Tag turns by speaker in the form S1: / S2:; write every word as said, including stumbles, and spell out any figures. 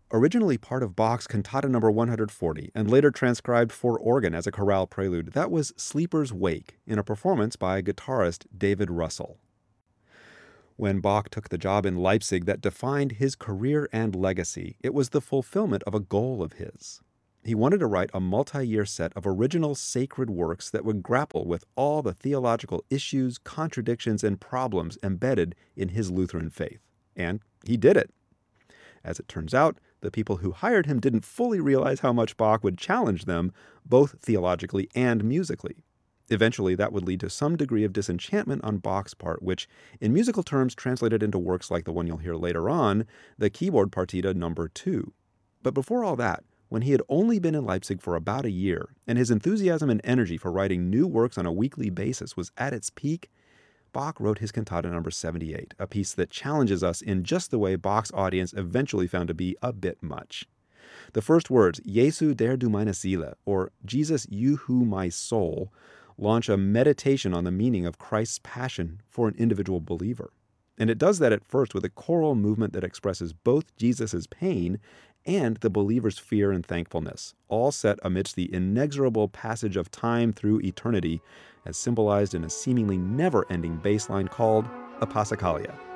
S1: Originally part of Bach's Cantata number one hundred forty and later transcribed for organ as a chorale prelude, that was Sleeper's Wake in a performance by guitarist David Russell. When Bach took the job in Leipzig that defined his career and legacy, it was the fulfillment of a goal of his. He wanted to write a multi-year set of original sacred works that would grapple with all the theological issues, contradictions, and problems embedded in his Lutheran faith. And he did it. As it turns out, the people who hired him didn't fully realize how much Bach would challenge them, both theologically and musically. Eventually, that would lead to some degree of disenchantment on Bach's part, which, in musical terms, translated into works like the one you'll hear later on, the Keyboard Partita number two. But before all that, when he had only been in Leipzig for about a year, and his enthusiasm and energy for writing new works on a weekly basis was at its peak, Bach wrote his Cantata number seventy-eight, a piece that challenges us in just the way Bach's audience eventually found to be a bit much. The first words, Jesu der du meine Seele, or Jesus you who my soul, launch a meditation on the meaning of Christ's passion for an individual believer. And it does that at first with a choral movement that expresses both Jesus' pain and the believer's fear and thankfulness, all set amidst the inexorable passage of time through eternity, as symbolized in a seemingly never-ending bass line called a Passacaglia.